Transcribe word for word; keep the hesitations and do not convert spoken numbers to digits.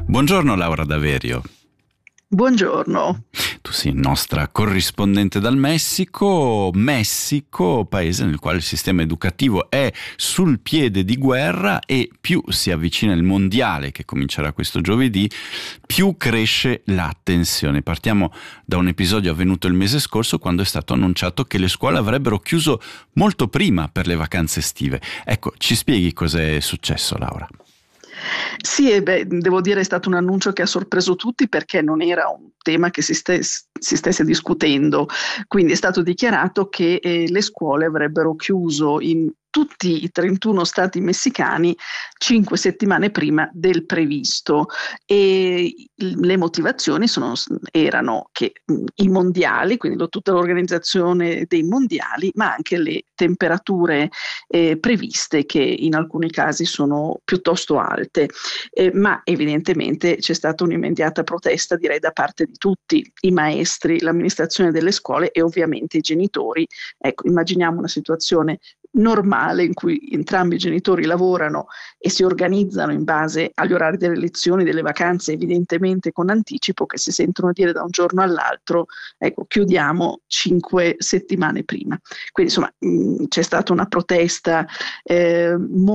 Buongiorno Laura Daverio. Buongiorno. Tu sei nostra corrispondente dal Messico, Messico, paese nel quale il sistema educativo è sul piede di guerra e più si avvicina il mondiale che comincerà questo giovedì, più cresce la tensione. Partiamo da un episodio avvenuto il mese scorso quando è stato annunciato che le scuole avrebbero chiuso molto prima per le vacanze estive. Ecco, ci spieghi cos'è successo, Laura? Sì, e beh, devo dire è stato un annuncio che ha sorpreso tutti perché non era un tema che si, stes- si stesse discutendo, quindi è stato dichiarato che eh, le scuole avrebbero chiuso in tutti i trentuno stati messicani cinque settimane prima del previsto e le motivazioni sono, erano che mh, i mondiali, quindi lo, tutta l'organizzazione dei mondiali, ma anche le temperature eh, previste che in alcuni casi sono piuttosto alte, eh, ma evidentemente c'è stata un'immediata protesta, direi, da parte di tutti, i maestri, l'amministrazione delle scuole e ovviamente i genitori. Ecco, immaginiamo una situazione normale in cui entrambi i genitori lavorano e si organizzano in base agli orari delle lezioni, delle vacanze, evidentemente con anticipo, che si sentono dire da un giorno all'altro, ecco, chiudiamo cinque settimane prima. Quindi insomma mh, c'è stata una protesta eh,